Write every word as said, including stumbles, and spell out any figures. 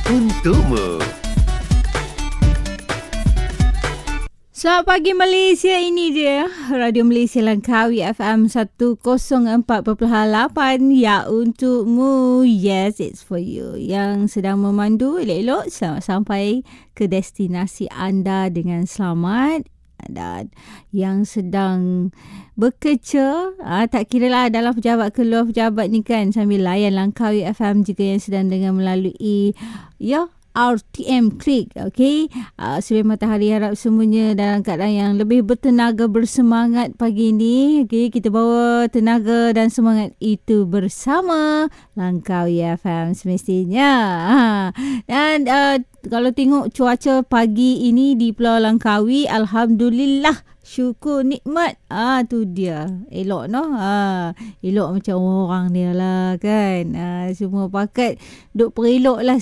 untukmu. Selamat pagi Malaysia, ini dia Radio Malaysia Langkawi F M seratus empat perpuluhan lapan. Ya, untukmu. Yes, it's for you. Yang sedang memandu elok-elok, selamat sampai ke destinasi anda dengan selamat. Dan yang sedang bekerja, ah, tak kira lah dalam pejabat ke luar pejabat ni kan, sambil layan Langkawi F M, juga yang sedang dengar melalui ya R T M Klik, okay. Uh, Surya Matahari harap semuanya dalam keadaan yang lebih bertenaga, bersemangat pagi ni. Okay, kita bawa tenaga dan semangat itu bersama Langkawi F M semestinya. Ha. Dan uh, kalau tengok cuaca pagi ini di Pulau Langkawi, Alhamdulillah, syukur nikmat. Ah, tu dia. Elok no. Ah, elok macam orang dia lah kan. Ah, semua pakat duk perelok lah